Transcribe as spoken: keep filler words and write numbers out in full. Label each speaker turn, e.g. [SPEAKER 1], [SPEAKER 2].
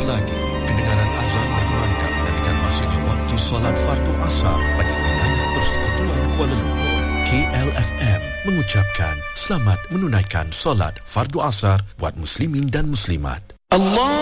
[SPEAKER 1] lagi, kedengaran azan berkumandang dan dengan masuknya waktu solat fardu asar bagi wilayah Persekutuan Kuala Lumpur, K L F M mengucapkan selamat menunaikan solat fardu asar buat muslimin dan muslimat. Allah